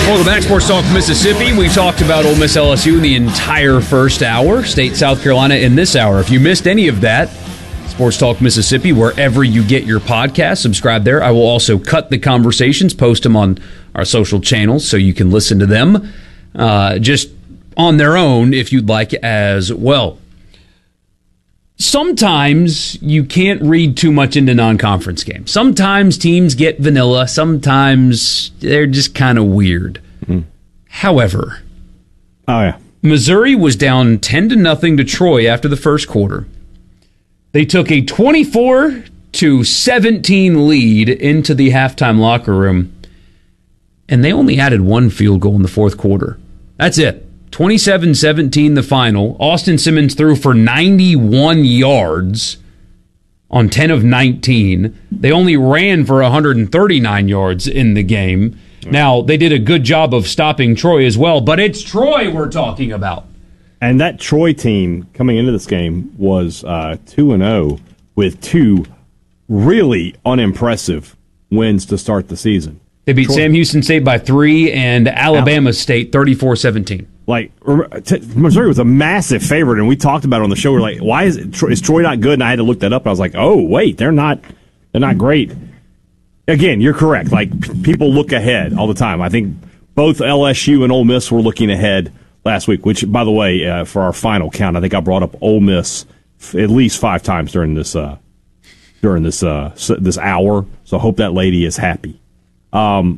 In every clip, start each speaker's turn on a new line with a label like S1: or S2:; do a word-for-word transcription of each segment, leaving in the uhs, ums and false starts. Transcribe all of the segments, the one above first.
S1: Welcome back, Sports Talk Mississippi. We talked about Ole Miss L S U in the entire first hour, State South Carolina in this hour. If you missed any of that, Sports Talk Mississippi, wherever you get your podcast, subscribe there. I will also cut the conversations, post them on our social channels so you can listen to them uh, just on their own if you'd like as well. Sometimes you can't read too much into non-conference games. Sometimes teams get vanilla. Sometimes they're just kind of weird. Mm-hmm. However,
S2: oh yeah,
S1: Missouri was down ten to nothing to Troy after the first quarter. They took a twenty-four to seventeen lead into the halftime locker room, and they only added one field goal in the fourth quarter. That's it. twenty-seven seventeen the final. Austin Simmons threw for ninety-one yards on ten of nineteen. They only ran for one hundred thirty-nine yards in the game. Now, they did a good job of stopping Troy as well, but it's Troy we're talking about.
S2: And that Troy team coming into this game was uh, two and oh with two really unimpressive wins to start the season.
S1: They beat
S2: Troy-
S1: Sam Houston State by three and Alabama State thirty-four seventeen.
S2: Like, Missouri was a massive favorite, and we talked about it on the show. We're like, why is it, is Troy not good? And I had to look that up. And I was like, oh, wait, they're not they're not great. Again, you're correct. Like, p- people look ahead all the time. I think both L S U and Ole Miss were looking ahead last week, which, by the way, uh, for our final count, I think I brought up Ole Miss f- at least five times during this uh, during this uh, s- this hour. So I hope that lady is happy. Um,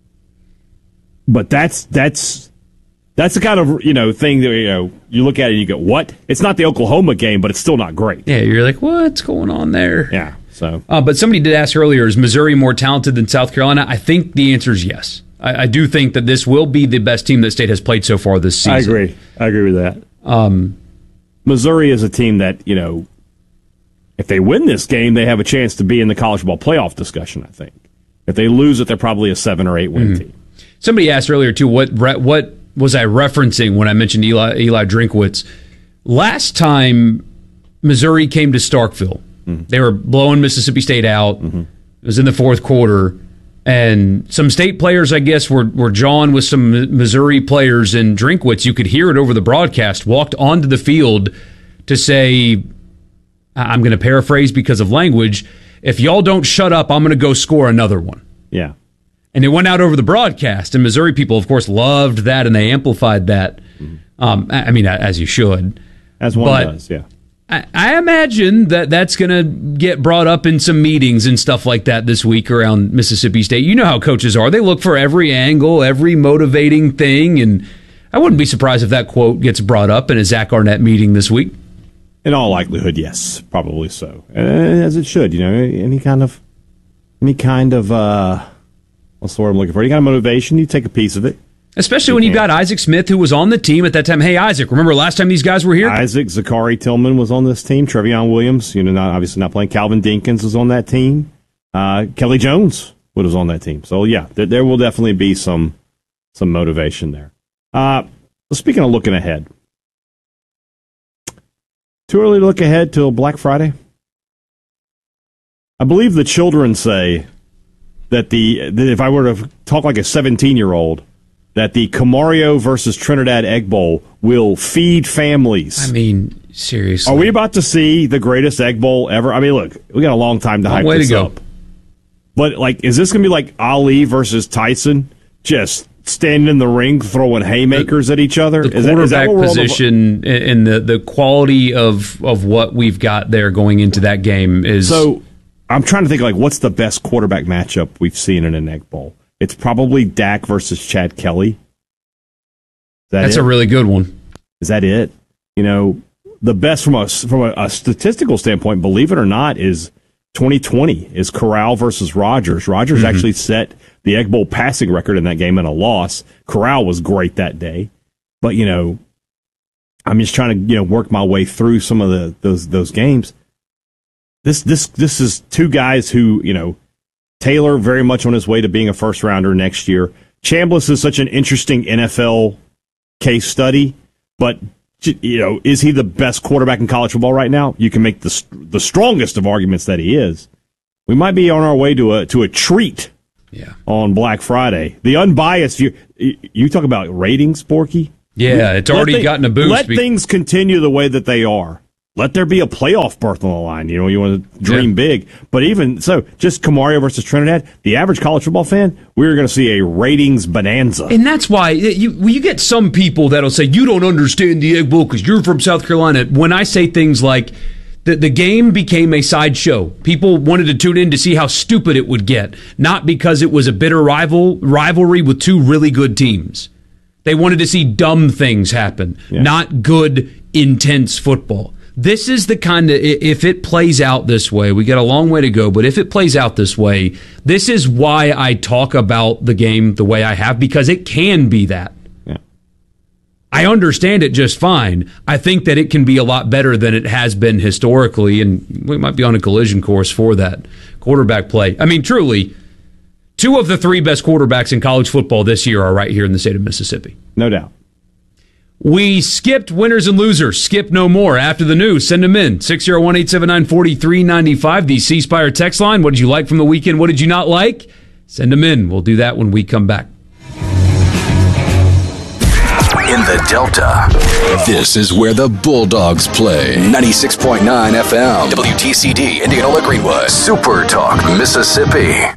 S2: but that's that's that's the kind of you know thing that you know you look at it and you go, what? It's not the Oklahoma game, but it's still not great.
S1: Yeah, you're like, what's going on there?
S2: Yeah. So,
S1: uh, but somebody did ask earlier, is Missouri more talented than South Carolina? I think the answer is yes. I, I do think that this will be the best team that State has played so far this season.
S2: I agree. I agree with that. Um, Missouri is a team that, you know, if they win this game, they have a chance to be in the college ball playoff discussion, I think. If they lose it, they're probably a seven or eight win mm-hmm. team.
S1: Somebody asked earlier, too, what what was I referencing when I mentioned Eli, Eli Drinkwitz? Last time Missouri came to Starkville, mm-hmm. they were blowing Mississippi State out. Mm-hmm. It was in the fourth quarter. And some State players, I guess, were, were jawing with some Missouri players, and Drinkwitz, you could hear it over the broadcast, walked onto the field to say, I'm going to paraphrase because of language, if y'all don't shut up, I'm going to go score another one.
S2: Yeah.
S1: And it went out over the broadcast, and Missouri people, of course, loved that, and they amplified that. Mm-hmm. Um, I mean, as you should.
S2: As one
S1: but
S2: does, yeah.
S1: I, I imagine that that's going to get brought up in some meetings and stuff like that this week around Mississippi State. You know how coaches are. They look for every angle, every motivating thing, and I wouldn't be surprised if that quote gets brought up in a Zach Arnett meeting this week.
S2: In all likelihood, yes, probably so, uh, as it should. You know, any kind of, any kind of, uh, what's the word I'm looking for? Any kind of motivation, you take a piece of it.
S1: Especially you when you've got Isaac Smith, who was on the team at that time. Hey, Isaac, remember last time these guys were here?
S2: Isaac, Zachary Tillman was on this team. Trevion Williams, you know, not, obviously not playing. Calvin Dinkins was on that team. Uh, Kelly Jones was on that team. So yeah, there, there will definitely be some some motivation there. Uh, speaking of looking ahead, too early to look ahead till Black Friday. I believe the children say that the that if I were to talk like a seventeen-year-old, that the Camario versus Trinidad Egg Bowl will feed families.
S1: I mean, seriously.
S2: Are we about to see the greatest Egg Bowl ever? I mean, look, we got a long time to hype
S1: way
S2: this
S1: to go.
S2: up. But, like, is this going to be like Ali versus Tyson? Just standing in the ring throwing haymakers
S1: the,
S2: at each other?
S1: The
S2: is
S1: quarterback
S2: that, is that
S1: position and the, the quality of, of what we've got there going into that game is...
S2: So, I'm trying to think, like, what's the best quarterback matchup we've seen in an Egg Bowl? It's probably Dak versus Chad Kelly. Is that
S1: That's
S2: it?
S1: a really good one.
S2: Is that it? You know, the best from a from a, a statistical standpoint, believe it or not, is twenty twenty is Corral versus Rogers. Rogers mm-hmm. actually set the Egg Bowl passing record in that game in a loss. Corral was great that day, but you know, I'm just trying to you know work my way through some of the those those games. This this this is two guys who you know. Taylor very much on his way to being a first rounder next year. Chambliss is such an interesting N F L case study, but you know, is he the best quarterback in college football right now? You can make the the strongest of arguments that he is. We might be on our way to a to a treat
S1: Yeah.
S2: On Black Friday. The unbiased view. You talk about ratings, Borky?
S1: Yeah, it's already
S2: let
S1: gotten a boost.
S2: Let be- things continue the way that they are. Let there be a playoff berth on the line. You know, you want to dream yeah. big. But even so, just Camario versus Trinidad, the average college football fan, we're going to see a ratings bonanza.
S1: And that's why you you get some people that'll say, you don't understand the Egg Bowl because you're from South Carolina. When I say things like, the, the game became a sideshow. People wanted to tune in to see how stupid it would get, not because it was a bitter rival rivalry with two really good teams. They wanted to see dumb things happen, yeah. not good, intense football. This is the kind of, if it plays out this way, we got a long way to go, but if it plays out this way, this is why I talk about the game the way I have, because it can be that.
S2: Yeah.
S1: I understand it just fine. I think that it can be a lot better than it has been historically, and we might be on a collision course for that quarterback play. I mean, truly, two of the three best quarterbacks in college football this year are right here in the state of Mississippi.
S2: No doubt.
S1: We skipped winners and losers. Skip no more. After the news, send them in. six oh one, eight seven nine, four three nine five, the C Spire text line. What did you like from the weekend? What did you not like? Send them in. We'll do that when we come back.
S3: In the Delta, this is where the Bulldogs play. ninety-six point nine F M, W T C D, Indianola Greenwood, Super Talk, Mississippi.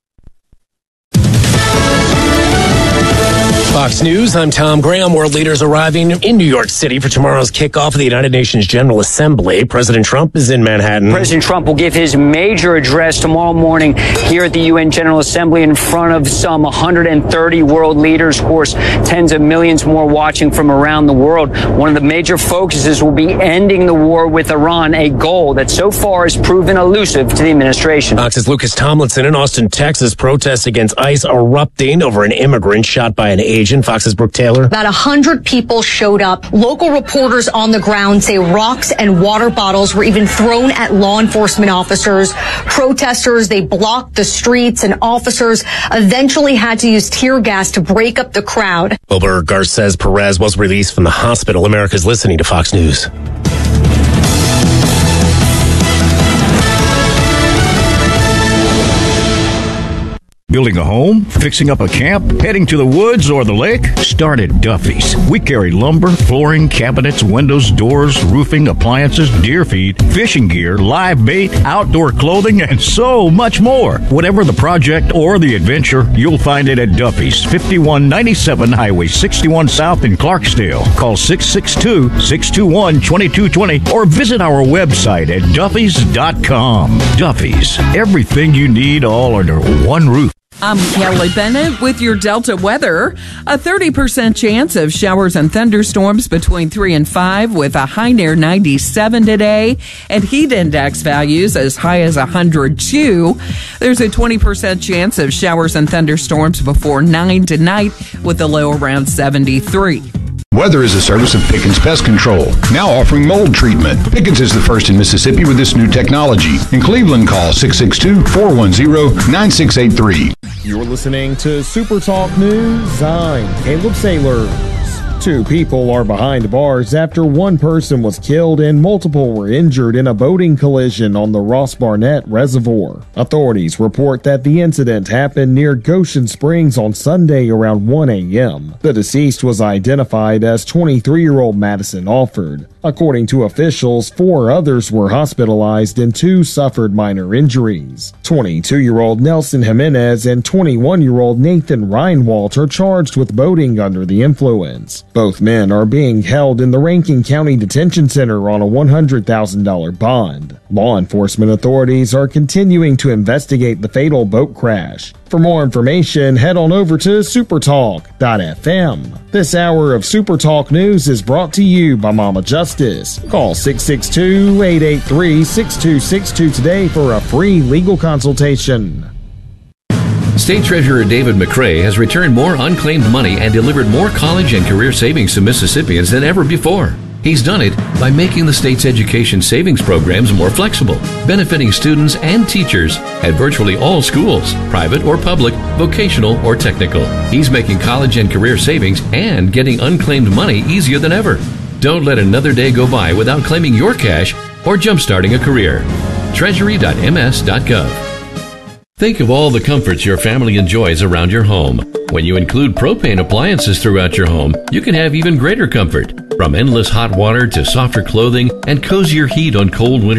S4: Fox News, I'm Tom Graham. World leaders arriving in New York City for tomorrow's kickoff of the United Nations General Assembly. President Trump is in Manhattan.
S5: President Trump will give his major address tomorrow morning here at the U N General Assembly in front of some one hundred thirty world leaders. Of course, tens of millions more watching from around the world. One of the major focuses will be ending the war with Iran, a goal that so far has proven elusive to the administration.
S4: Fox's Lucas Tomlinson in Austin, Texas. Protests against ICE erupting over an immigrant shot by an agent. Fox's Brooke Taylor.
S6: About one hundred people showed up. Local reporters on the ground say rocks and water bottles were even thrown at law enforcement officers. Protesters, they blocked the streets, and officers eventually had to use tear gas to break up the crowd.
S4: Wilbur Garces Perez was released from the hospital. America's listening to Fox News.
S7: Building a home? Fixing up a camp? Heading to the woods or the lake? Start at Duffy's. We carry lumber, flooring, cabinets, windows, doors, roofing, appliances, deer feed, fishing gear, live bait, outdoor clothing, and so much more. Whatever the project or the adventure, you'll find it at Duffy's, fifty-one ninety-seven Highway sixty-one South in Clarksdale. Call six six two, six two one, two two two zero or visit our website at duffys dot com. Duffy's, everything you need all under one roof.
S8: I'm Kelly Bennett with your Delta weather. A thirty percent chance of showers and thunderstorms between three and five with a high near ninety-seven today and heat index values as high as one hundred two. There's a twenty percent chance of showers and thunderstorms before nine tonight with a low around seventy-three.
S9: Weather is a service of Pickens Pest Control, now offering mold treatment. Pickens is the first in Mississippi with this new technology. In Cleveland, call six six two, four one zero, nine six eight three.
S10: You're listening to Super Talk News. I'm Caleb Sailors. Two people are behind bars after one person was killed and multiple were injured in a boating collision on the Ross Barnett Reservoir. Authorities report that the incident happened near Goshen Springs on Sunday around one a.m. The deceased was identified as twenty-three-year-old Madison Alford. According to officials, four others were hospitalized and two suffered minor injuries. twenty-two-year-old Nelson Jimenez and twenty-one-year-old Nathan Reinwalt are charged with boating under the influence. Both men are being held in the Rankin County Detention Center on a one hundred thousand dollars bond. Law enforcement authorities are continuing to investigate the fatal boat crash. For more information, head on over to supertalk dot f m. This hour of Super Talk News is brought to you by Mama Justice. Call six six two, eight eight three, six two six two today for a free legal consultation.
S11: State Treasurer David McRae has returned more unclaimed money and delivered more college and career savings to Mississippians than ever before. He's done it by making the state's education savings programs more flexible, benefiting students and teachers at virtually all schools, private or public, vocational or technical. He's making college and career savings and getting unclaimed money easier than ever. Don't let another day go by without claiming your cash or jumpstarting a career. treasury dot m s dot gov. Think of all the comforts your family enjoys around your home. When you include propane appliances throughout your home, you can have even greater comfort. From endless hot water to softer clothing and cozier heat on cold winter